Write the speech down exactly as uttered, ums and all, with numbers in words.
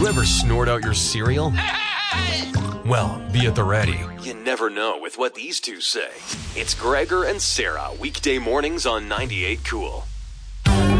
You ever snort out your cereal? Well, be at the ready. You never know with what these two say. It's Gregor and Sarah, weekday mornings on ninety-eight Cool.